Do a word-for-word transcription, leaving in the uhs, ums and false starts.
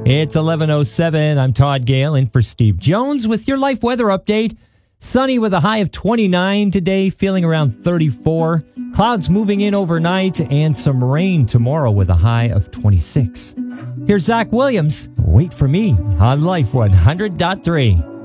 It's eleven oh seven. I'm Todd Gale in for Steve Jones with your life weather update. Sunny with a high of twenty-nine today, feeling around thirty-four. Clouds moving in overnight and some rain tomorrow with a high of twenty-six. Here's Zach Williams. Wait for me on Life one hundred point three.